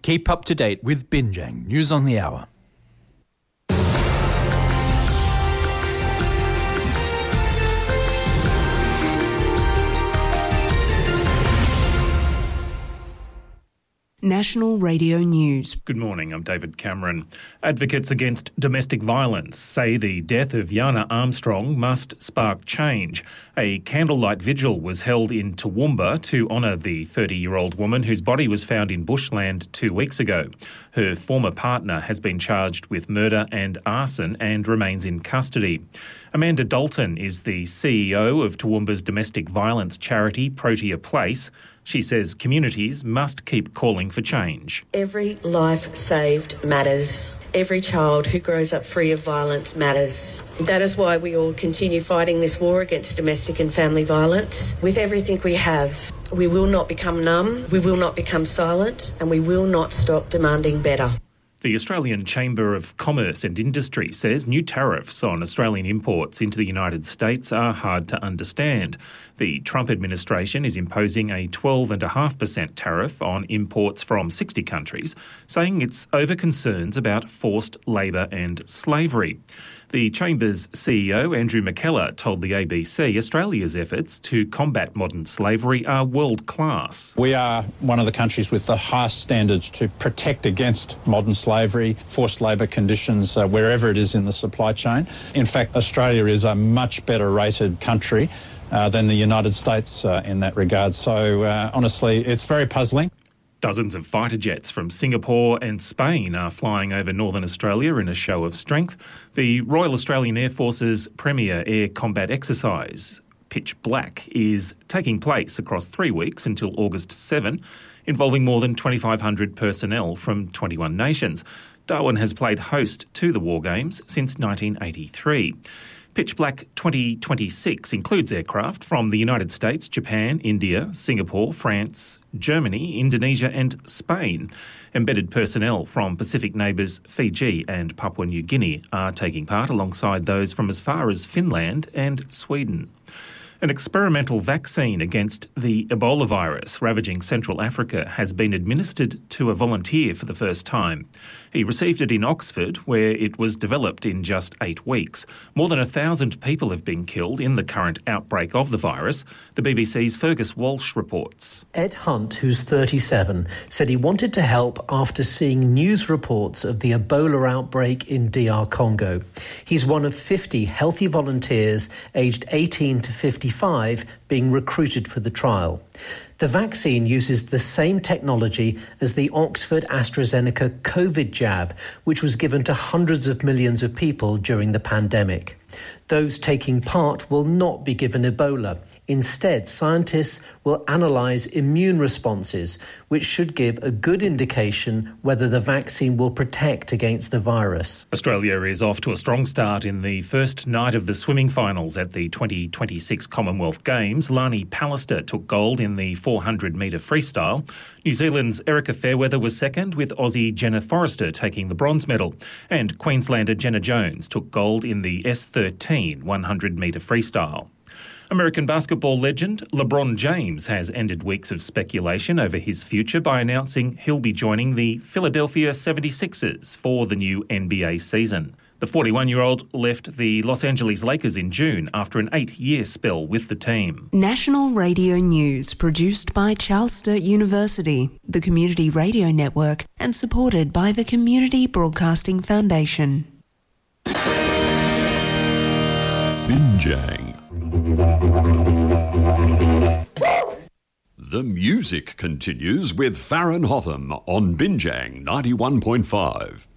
Keep up to date with Binjang News on the Hour. National Radio News. Good morning, I'm David Cameron. Advocates against domestic violence say the death of Yana Armstrong must spark change. A candlelight vigil was held in Toowoomba to honour the 30-year-old woman whose body was found in bushland 2 weeks ago. Her former partner has been charged with murder and arson and remains in custody. Amanda Dalton is the CEO of Toowoomba's domestic violence charity Protea Place. She says communities must keep calling for change. Every life saved matters. Every child who grows up free of violence matters. That is why we all continue fighting this war against domestic and family violence with everything we have. We will not become numb, we will not become silent, and we will not stop demanding better. The Australian Chamber of Commerce and Industry says new tariffs on Australian imports into the United States are hard to understand. The Trump administration is imposing a 12.5% tariff on imports from 60 countries, saying it's over concerns about forced labour and slavery. The Chamber's CEO, Andrew McKellar, told the ABC Australia's efforts to combat modern slavery are world-class. We are one of the countries with the highest standards to protect against modern slavery, forced labour conditions, wherever it is in the supply chain. In fact, Australia is a much better rated country than the United States in that regard. So, honestly, it's very puzzling. Dozens of fighter jets from Singapore and Spain are flying over northern Australia in a show of strength. The Royal Australian Air Force's premier air combat exercise, Pitch Black, is taking place across 3 weeks until August 7, involving more than 2,500 personnel from 21 nations. Darwin has played host to the War Games since 1983. Pitch Black 2026 includes aircraft from the United States, Japan, India, Singapore, France, Germany, Indonesia and Spain. Embedded personnel from Pacific neighbours Fiji and Papua New Guinea are taking part alongside those from as far as Finland and Sweden. An experimental vaccine against the Ebola virus ravaging Central Africa has been administered to a volunteer for the first time. He received it in Oxford, where it was developed in just 8 weeks. More than 1,000 people have been killed in the current outbreak of the virus. The BBC's Fergus Walsh reports. Ed Hunt, who's 37, said he wanted to help after seeing news reports of the Ebola outbreak in DR Congo. He's one of 50 healthy volunteers aged 18 to 55 being recruited for the trial. The vaccine uses the same technology as the Oxford AstraZeneca COVID jab, which was given to hundreds of millions of people during the pandemic. Those taking part will not be given Ebola. Instead, scientists will analyse immune responses, which should give a good indication whether the vaccine will protect against the virus. Australia is off to a strong start in the first night of the swimming finals at the 2026 Commonwealth Games. Lani Pallister took gold in the 400-metre freestyle. New Zealand's Erica Fairweather was second, with Aussie Jenna Forrester taking the bronze medal. And Queenslander Jenna Jones took gold in the S13 100-metre freestyle. American basketball legend LeBron James has ended weeks of speculation over his future by announcing he'll be joining the Philadelphia 76ers for the new NBA season. The 41-year-old left the Los Angeles Lakers in June after an 8-year spell with the team. National Radio News, produced by Charles Sturt University, the Community Radio Network, and supported by the Community Broadcasting Foundation. Binjang. The music continues with Farron Hotham on Binjang 91.5.